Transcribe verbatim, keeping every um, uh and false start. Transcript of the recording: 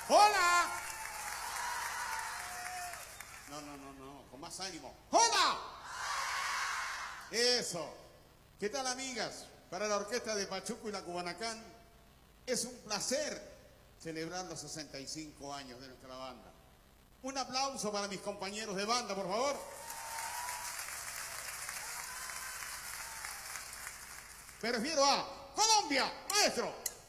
¡Hola! No, no, no, no, con más ánimo. ¡Hola! Eso. ¿Qué tal, amigas? Para la orquesta de Pachuco y la Cubanacán, es un placer celebrar los sesenta y cinco años de nuestra banda. Un aplauso para mis compañeros de banda, por favor. Me refiero a Colombia, maestro.